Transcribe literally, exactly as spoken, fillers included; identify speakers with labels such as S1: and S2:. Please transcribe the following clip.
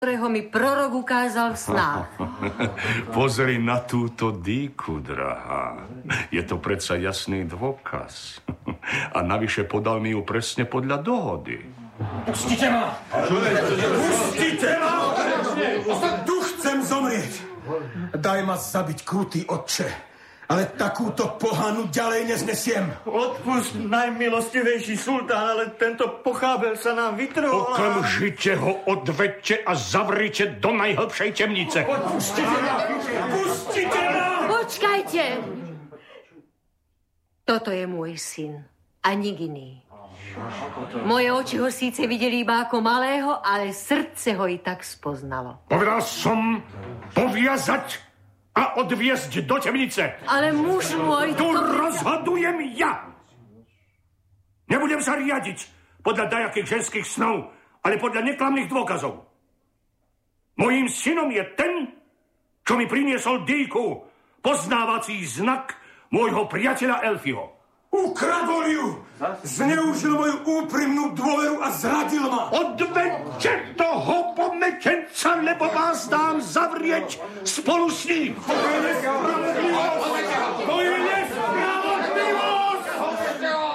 S1: ktorého mi prorok ukázal v snách.
S2: Pozri na túto dýku, drahá. Je to predsa jasný dôkaz. A navyše podal mi ju presne podľa dohody.
S3: Pustite ma! Pustite ma! Tu chcem zomrieť. Daj ma zabiť, krutý otče. Ale takúto pohanu ďalej neznesiem.
S4: Odpust, najmilostivejší sultán, ale tento pochábel sa nám vytrhol.
S2: Okamžite ho odvedte a zavrite do najhlbšej temnice.
S3: Pustite ma! Pustite ma!
S1: Počkajte! Toto je môj syn a nik iný. Moje oči ho síce videli iba ako malého, ale srdce ho i tak spoznalo.
S2: Povedal som poviazať a odviesť do temnice.
S1: Ale muž môj...
S2: Tu rozhodujem ja. Nebudem sa riadiť podľa dajakých ženských snov, ale podľa neklamných dôkazov. Mojím synom je ten, čo mi priniesol dýku, poznávací znak môjho priateľa Elfiho.
S3: Ukradol ju! Zneužil moju úprimnú dôveru a zradil ma!
S2: Odvedte toho pomečenca, lebo vás dám zavrieť spolu s ním!
S3: To je nespravodlivé! To je nespravodlivé!